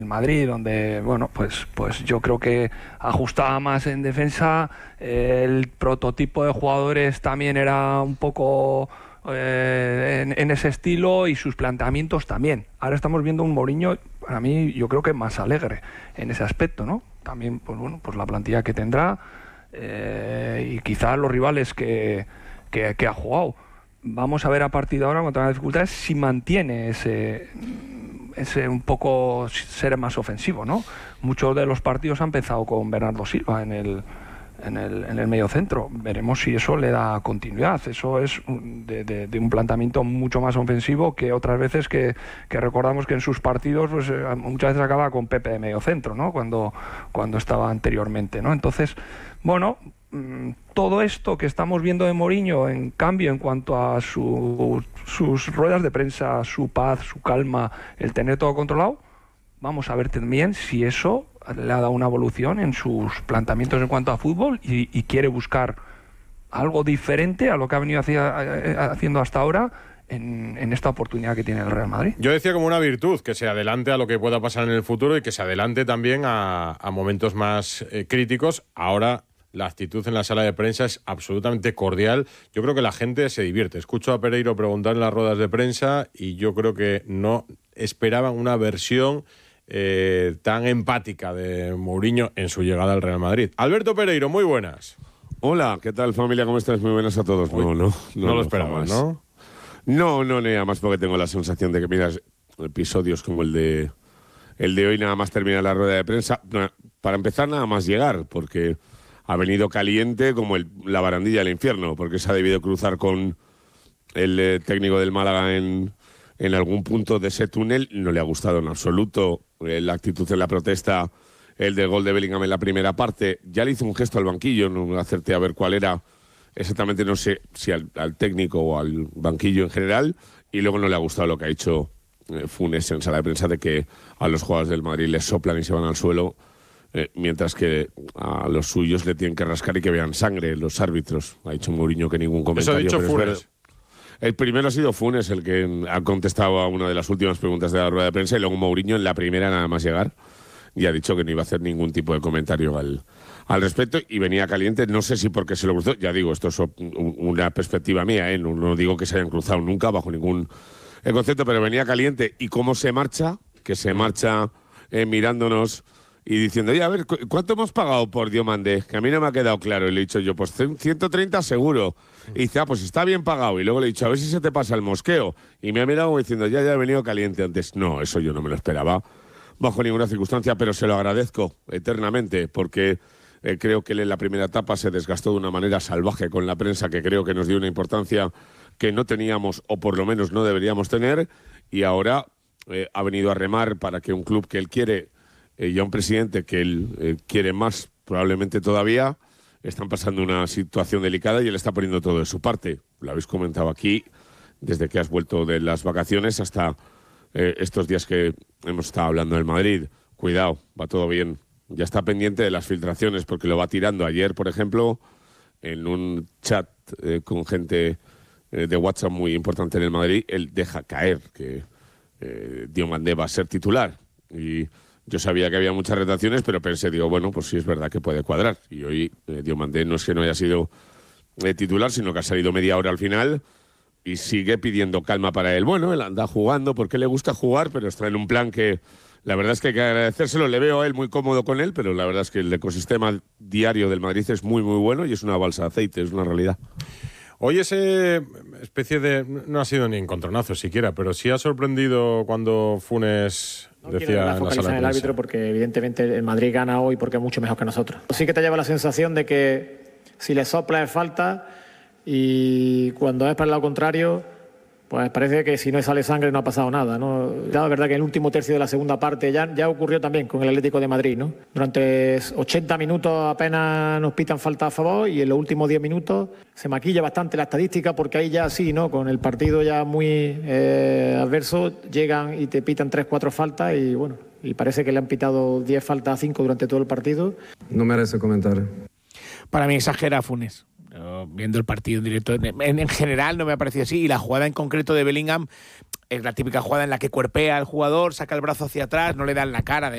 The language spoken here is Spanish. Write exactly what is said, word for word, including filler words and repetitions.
Madrid, donde bueno pues pues yo creo que ajustaba más en defensa, eh, el prototipo de jugadores también era un poco eh, en, en ese estilo y sus planteamientos también. Ahora estamos viendo un Mourinho, para mí yo creo que más alegre en ese aspecto, ¿no? También pues bueno pues la plantilla que tendrá eh, y quizás los rivales que, que, que ha jugado. Vamos a ver a partir de ahora, con todas las dificultades, si mantiene ese ese un poco ser más ofensivo, ¿no? Muchos de los partidos han empezado con Bernardo Silva en el en el, en el medio centro. Veremos si eso le da continuidad. Eso es de, de, de un planteamiento mucho más ofensivo que otras veces que, que recordamos que en sus partidos pues muchas veces acaba con Pepe de medio centro, ¿no? Cuando, cuando estaba anteriormente, ¿no? Entonces, bueno, todo esto que estamos viendo de Mourinho, en cambio, en cuanto a su, sus ruedas de prensa, su paz, su calma, el tener todo controlado, vamos a ver también si eso le ha dado una evolución en sus planteamientos en cuanto a fútbol y, y quiere buscar algo diferente a lo que ha venido hacia, haciendo hasta ahora en, en esta oportunidad que tiene el Real Madrid. Yo decía como una virtud, que se adelante a lo que pueda pasar en el futuro y que se adelante también a, a momentos más eh, críticos. Ahora la actitud en la sala de prensa es absolutamente cordial. Yo creo que la gente se divierte. Escucho a Pereiro preguntar en las ruedas de prensa y yo creo que no esperaban una versión eh, tan empática de Mourinho en su llegada al Real Madrid. Alberto Pereiro, muy buenas. Hola, ¿qué tal, familia? ¿Cómo estás? Muy buenas a todos. Uy, no, no, no, no, no lo esperabas, ¿no? No, no, ni nada más porque tengo la sensación de que miras episodios como el de el de hoy, nada más termina la rueda de prensa. Para empezar, nada más llegar, porque ha venido caliente como el, la barandilla del infierno, porque se ha debido cruzar con el eh, técnico del Málaga en, en algún punto de ese túnel. No le ha gustado en absoluto eh, la actitud en la protesta, el del gol de Bellingham en la primera parte. Ya le hizo un gesto al banquillo, no acerté a ver cuál era exactamente, no sé si al, al técnico o al banquillo en general, y luego no le ha gustado lo que ha hecho eh, Funes en sala de prensa, de que a los jugadores del Madrid les soplan y se van al suelo, Eh, mientras que a los suyos le tienen que rascar y que vean sangre los árbitros. Ha dicho Mourinho que ningún comentario. Eso ha dicho pero Funes. El primero ha sido Funes, el que ha contestado a una de las últimas preguntas de la rueda de prensa, y luego Mourinho en la primera nada más llegar y ha dicho que no iba a hacer ningún tipo de comentario al, al respecto, y venía caliente. No sé si porque se lo cruzó, ya digo, esto es una perspectiva mía, ¿eh? no, no digo que se hayan cruzado nunca bajo ningún concepto, pero venía caliente. Y cómo se marcha, que se marcha eh, mirándonos y diciendo, oye, a ver, ¿cu- ¿cuánto hemos pagado por Diomandé? Que a mí no me ha quedado claro. Y le he dicho yo, pues ciento treinta seguro. Y dice, ah, pues está bien pagado. Y luego le he dicho, a ver si se te pasa el mosqueo. Y me ha mirado como diciendo, ya, ya he venido caliente antes. No, eso yo no me lo esperaba bajo ninguna circunstancia, pero se lo agradezco eternamente, porque eh, creo que él en la primera etapa se desgastó de una manera salvaje con la prensa, que creo que nos dio una importancia que no teníamos, o por lo menos no deberíamos tener, y ahora eh, ha venido a remar para que un club que él quiere eh, y a un presidente que él eh, quiere más, probablemente todavía, están pasando una situación delicada y él está poniendo todo de su parte. Lo habéis comentado aquí, desde que has vuelto de las vacaciones hasta eh, estos días que hemos estado hablando del Madrid. Cuidado, va todo bien. Ya está pendiente de las filtraciones porque lo va tirando. Ayer, por ejemplo, en un chat eh, con gente eh, de WhatsApp muy importante en el Madrid, él deja caer que eh, Diomandé va a ser titular. Y yo sabía que había muchas retracciones, pero pensé, digo, bueno, pues sí es verdad que puede cuadrar. Y hoy eh, Diomandé no es que no haya sido eh, titular, sino que ha salido media hora al final y sigue pidiendo calma para él. Bueno, él anda jugando porque le gusta jugar, pero está en un plan que la verdad es que hay que agradecérselo. Le veo a él muy cómodo con él, pero la verdad es que el ecosistema diario del Madrid es muy, muy bueno y es una balsa de aceite, es una realidad. Hoy ese especie de... no ha sido ni encontronazo siquiera, pero sí ha sorprendido cuando Funes No decía quiero en la focalizar sala en de el prensa. árbitro porque evidentemente el Madrid gana hoy porque es mucho mejor que nosotros. Sí que te lleva la sensación de que si le sopla es falta y cuando es para el lado contrario, pues parece que si no sale sangre no ha pasado nada, ¿no? Ya es verdad que en el último tercio de la segunda parte ya, ya ocurrió también con el Atlético de Madrid, ¿no? Durante ochenta minutos apenas nos pitan falta a favor y en los últimos diez minutos se maquilla bastante la estadística porque ahí ya sí, ¿no? Con el partido ya muy eh, adverso llegan y te pitan tres, cuatro faltas y bueno, y parece que le han pitado diez faltas a cinco durante todo el partido. No merece comentario. Para mí exagera Funes. Yo, viendo el partido en directo, en, en general no me ha parecido así. Y la jugada en concreto de Bellingham es la típica jugada en la que cuerpea al jugador, saca el brazo hacia atrás, no le da en la cara. De